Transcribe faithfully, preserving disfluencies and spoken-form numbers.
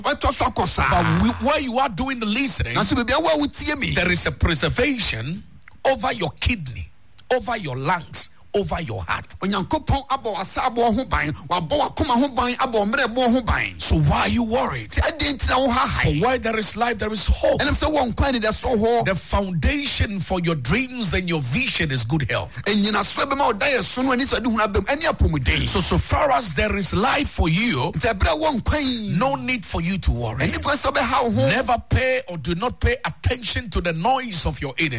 But we, where you are doing the listening, there is a preservation over your kidney, over your lungs, over your heart. So why are you worried? For where there is life, there is hope. The foundation for your dreams and your vision is good health. So, so far as there is life for you, no need for you to worry. Never pay or do not pay attention to the noise of your enemy.